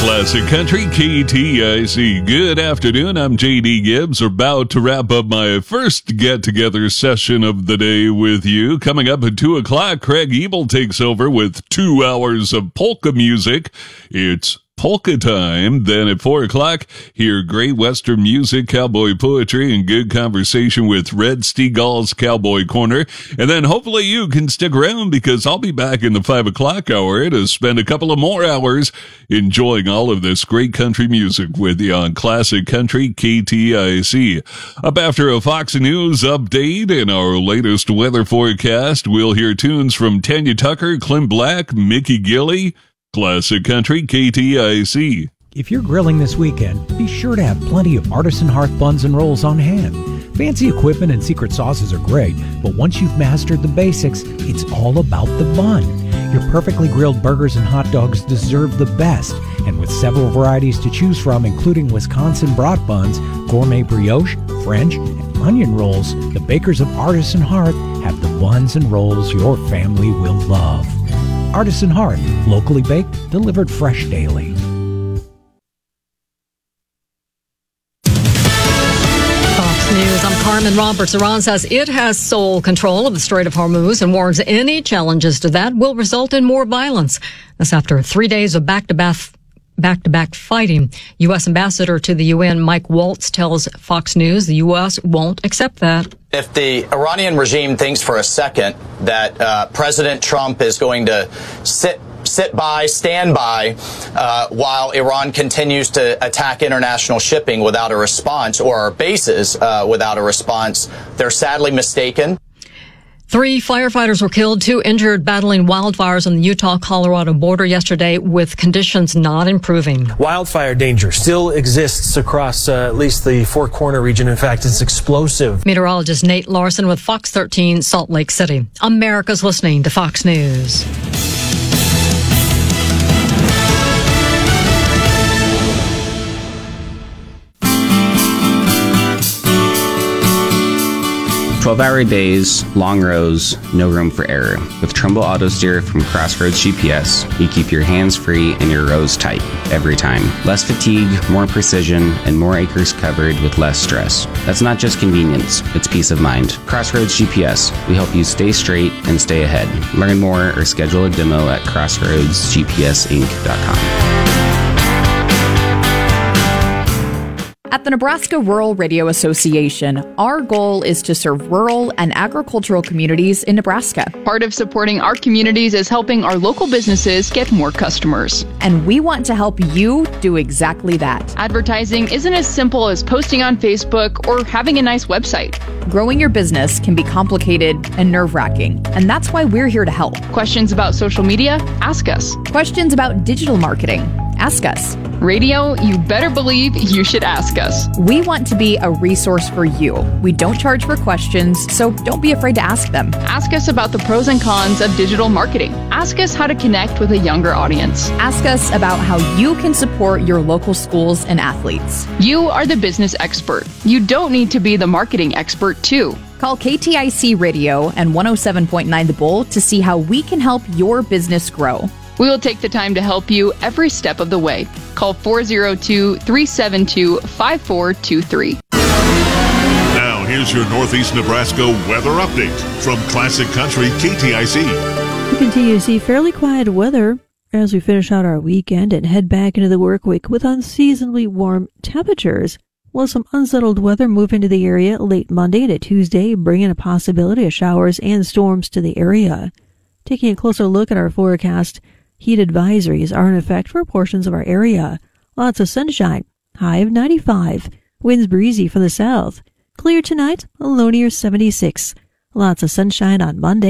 Classic Country, KTIC. Good afternoon. I'm JD Gibbs, about to wrap up my first get-together session of the day with you. Coming up at 2 o'clock, Craig Ebel takes over with 2 hours of polka music. It's polka time. Then at 4 o'clock, hear great Western music, cowboy poetry, and good conversation with Red Steagall's Cowboy Corner. And then hopefully you can stick around, because I'll be back in the 5 o'clock hour to spend a couple of more hours enjoying all of this great country music with you on Classic Country, KTIC. Up after a Fox News update and our latest weather forecast, we'll hear tunes from Tanya Tucker, Clint Black, Mickey Gilley. Classic Country, KTIC. If you're grilling this weekend, be sure to have plenty of Artisan Hearth buns and rolls on hand. Fancy equipment and secret sauces are great, but once you've mastered the basics, it's all about the bun. Your perfectly grilled burgers and hot dogs deserve the best, and with several varieties to choose from, including Wisconsin brat buns, gourmet brioche, French, and onion rolls, the bakers of Artisan Hearth have the buns and rolls your family will love. Artisan Hearth, locally baked, delivered fresh daily. Fox News, I'm Carmen Roberts. Iran says it has sole control of the Strait of Hormuz and warns any challenges to that will result in more violence. That's after 3 days of back-to-back fighting. U.S. Ambassador to the UN, Mike Waltz, tells Fox News the U.S. won't accept that. If the Iranian regime thinks for a second that President Trump is going to stand by while Iran continues to attack international shipping without a response, or our bases without a response, they're sadly mistaken. 3 firefighters were killed, 2 injured battling wildfires on the Utah-Colorado border yesterday, with conditions not improving. Wildfire danger still exists across at least the Four Corner region. In fact, it's explosive. Meteorologist Nate Larson with Fox 13, Salt Lake City. America's listening to Fox News. "12-hour days, long rows, no room for error. With Trumbull Auto Steer from Crossroads GPS, you keep your hands free and your rows tight every time. Less fatigue, more precision, and more acres covered with less stress. That's not just convenience, it's peace of mind. Crossroads GPS, we help you stay straight and stay ahead. Learn more or schedule a demo at crossroadsgpsinc.com. At the Nebraska Rural Radio Association, our goal is to serve rural and agricultural communities in Nebraska. Part of supporting our communities is helping our local businesses get more customers. And we want to help you do exactly that. Advertising isn't as simple as posting on Facebook or having a nice website. Growing your business can be complicated and nerve-wracking, and that's why we're here to help. Questions about social media? Ask us. Questions about digital marketing? Ask us. Radio, you better believe you should ask us. We want to be a resource for you. We don't charge for questions, so don't be afraid to ask them. Ask us about the pros and cons of digital marketing. Ask us how to connect with a younger audience. Ask us about how you can support your local schools and athletes. You are the business expert. You don't need to be the marketing expert, too. Call KTIC Radio and 107.9 The Bull to see how we can help your business grow. We will take the time to help you every step of the way. Call 402-372-5423. Now, here's your Northeast Nebraska weather update from Classic Country KTIC. We continue to see fairly quiet weather as we finish out our weekend and head back into the work week with unseasonably warm temperatures. Will some unsettled weather move into the area late Monday to Tuesday, bringing a possibility of showers and storms to the area. Taking a closer look at our forecast, heat advisories are in effect for portions of our area. Lots of sunshine, high of 95. Winds breezy from the south. Clear tonight, a low near 76. Lots of sunshine on Monday.